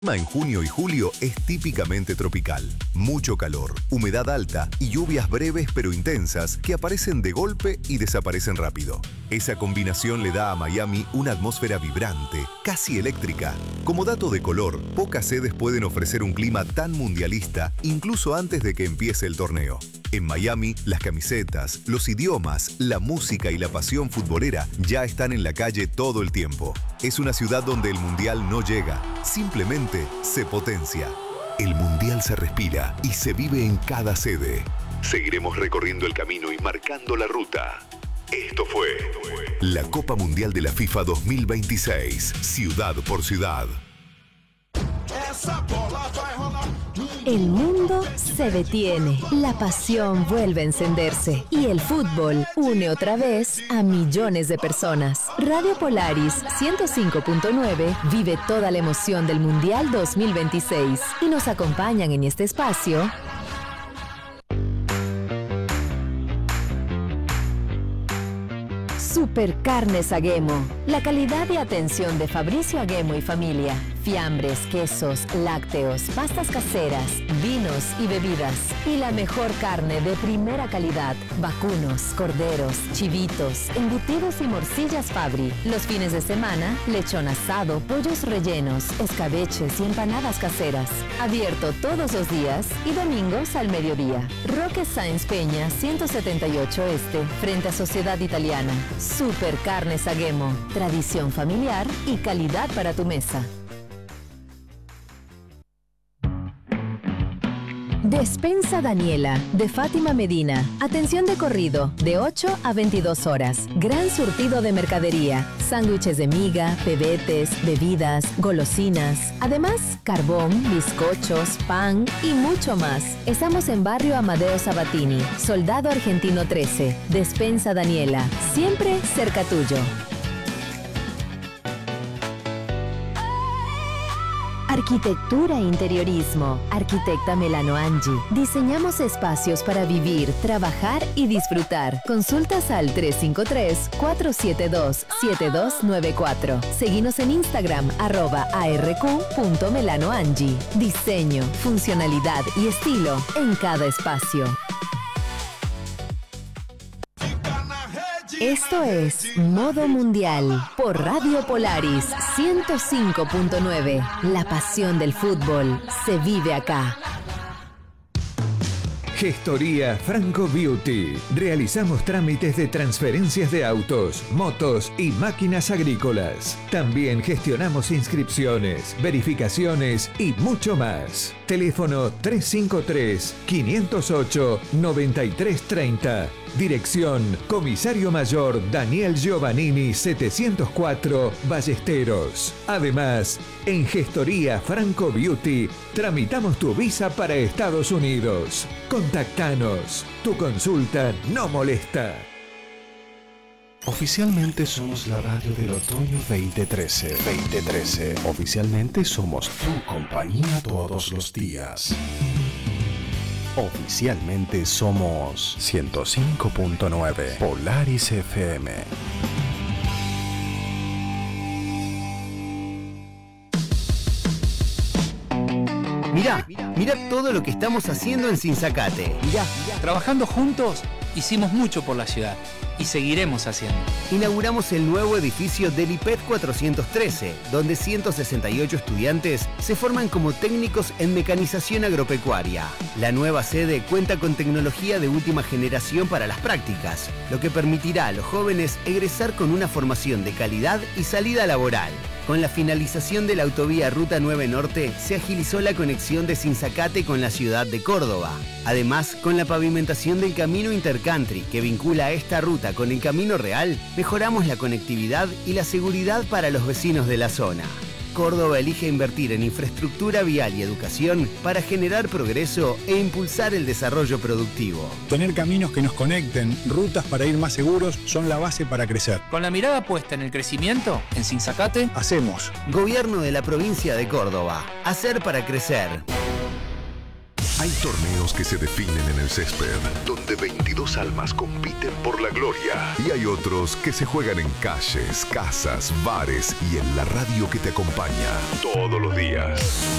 En junio y julio es típicamente tropical. Mucho calor, humedad alta y lluvias breves pero intensas que aparecen de golpe y desaparecen rápido. Esa combinación le da a Miami una atmósfera vibrante, casi eléctrica. Como dato de color, pocas sedes pueden ofrecer un clima tan mundialista incluso antes de que empiece el torneo. En Miami, las camisetas, los idiomas, la música y la pasión futbolera ya están en la calle todo el tiempo. Es una ciudad donde el mundial no llega, simplemente se potencia. El mundial se respira y se vive en cada sede. Seguiremos recorriendo el camino y marcando la ruta. Esto fue la Copa Mundial de la FIFA 2026, ciudad por ciudad. El mundo se detiene, la pasión vuelve a encenderse y el fútbol une otra vez a millones de personas. Radio Polaris 105.9 vive toda la emoción del Mundial 2026 y nos acompañan en este espacio Supercarnes Aguemo, la calidad y atención de Fabricio Aguemo y familia. Fiambres, quesos, lácteos, pastas caseras, vinos y bebidas. Y la mejor carne de primera calidad. Vacunos, corderos, chivitos, embutidos y morcillas Fabri. Los fines de semana, lechón asado, pollos rellenos, escabeches y empanadas caseras. Abierto todos los días y domingos al mediodía. Roque Sáenz Peña, 178 Este, frente a Sociedad Italiana. Supercarnes Aguemo, tradición familiar y calidad para tu mesa. Despensa Daniela, de Fátima Medina. Atención de corrido, de 8 a 22 horas. Gran surtido de mercadería. Sándwiches de miga, pebetes, bebidas, golosinas. Además, carbón, bizcochos, pan y mucho más. Estamos en Barrio Amadeo Sabatini, Soldado Argentino 13. Despensa Daniela, siempre cerca tuyo. Arquitectura e interiorismo. Arquitecta Melano Angie. Diseñamos espacios para vivir, trabajar y disfrutar. Consultas al 353-472-7294. Seguinos en Instagram @arq.melanoangie. Diseño, funcionalidad y estilo en cada espacio. Esto es Modo Mundial por Radio Polaris 105.9. La pasión del fútbol se vive acá. Gestoría Franco Beauty. Realizamos trámites de transferencias de autos, motos y máquinas agrícolas. También gestionamos inscripciones, verificaciones y mucho más. Teléfono 353-508-9330. Dirección Comisario Mayor Daniel Giovannini 704 Ballesteros. Además, en Gestoría Franco Beauty tramitamos tu visa para Estados Unidos. Contactanos. Tu consulta no molesta. Oficialmente somos la radio del otoño 2013. Oficialmente somos tu compañía todos los días. Oficialmente somos 105.9 Polaris FM. Mirá todo lo que estamos haciendo en Sinzacate. Mirá. Trabajando juntos, hicimos mucho por la ciudad y seguiremos haciendo. Inauguramos el nuevo edificio del IPET 413, donde 168 estudiantes se forman como técnicos en mecanización agropecuaria. La nueva sede cuenta con tecnología de última generación para las prácticas, lo que permitirá a los jóvenes egresar con una formación de calidad y salida laboral. Con la finalización de la autovía Ruta 9 Norte, se agilizó la conexión de Sinzacate con la ciudad de Córdoba. Además, con la pavimentación del camino Intercountry que vincula esta ruta con el Camino Real, mejoramos la conectividad y la seguridad para los vecinos de la zona. Córdoba elige invertir en infraestructura vial y educación para generar progreso e impulsar el desarrollo productivo. Tener caminos que nos conecten, rutas para ir más seguros, son la base para crecer. Con la mirada puesta en el crecimiento, en Sinzacate, hacemos. Gobierno de la provincia de Córdoba. Hacer para crecer. Hay torneos que se definen en el césped, donde 22 almas compiten por la gloria. Y hay otros que se juegan en calles, casas, bares y en la radio que te acompaña todos los días.